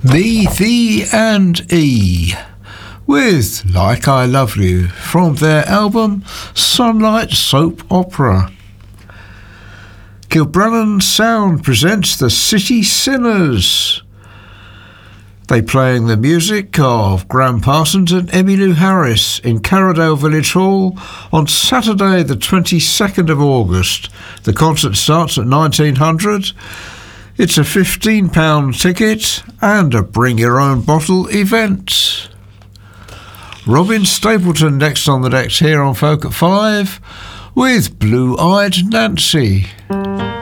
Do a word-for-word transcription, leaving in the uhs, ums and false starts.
Me, Thee and E with Like I Love You from their album Sunlight Soap Opera. Kilbrennan Sound presents the City Sinners. They playing the music of Graham Parsons and Emmylou Harris in Carradale Village Hall on Saturday the twenty-second of August. The concert starts at nineteen hundred. It's a fifteen pound ticket and a bring your own bottle event. Robin Stapleton next on the decks here on Folk at Five with Blue Eyed Nancy.